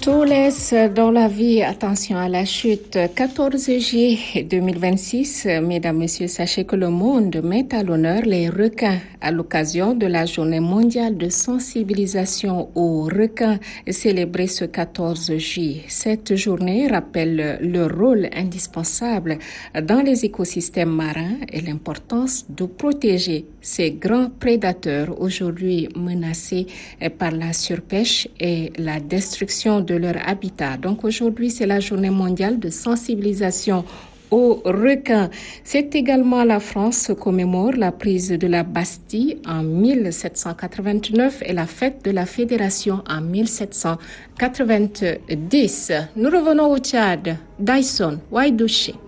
Tous les dans la vie, attention à la chute. 14 juillet 2026, mesdames, messieurs, sachez que le monde met à l'honneur les requins à l'occasion de la journée mondiale de sensibilisation aux requins célébrée ce 14 juillet. Cette journée rappelle le rôle indispensable dans les écosystèmes marins et l'importance de protéger ces grands prédateurs aujourd'hui menacés par la surpêche et la destruction de leur habitat. Donc aujourd'hui, c'est la journée mondiale de sensibilisation aux requins. C'est également la France commémore la prise de la Bastille en 1789 et la fête de la Fédération en 1790. Nous revenons au Tchad. Dyson Waidouché.